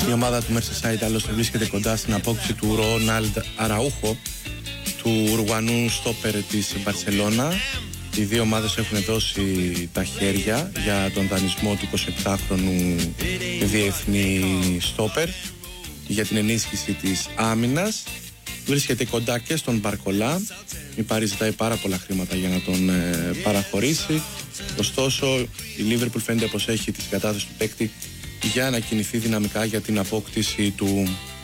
Η ομάδα του Merseyside άλλωστε βρίσκεται κοντά στην απόκτηση του Ρόναλντ Αραούχο, του Ουρουγουανού στόπερ της Μπαρσελόνα. Οι δύο ομάδες έχουν δώσει τα χέρια για τον δανεισμό του 27χρονου διεθνή στόπερ για την ενίσχυση της άμυνας. Βρίσκεται κοντά και στον Μπαρκολά. Η Παρί ζητάει πάρα πολλά χρήματα για να τον παραχωρήσει. Ωστόσο η Liverpool φαίνεται πως έχει τη συγκατάθεση του παίκτη για να κινηθεί δυναμικά για την απόκτηση του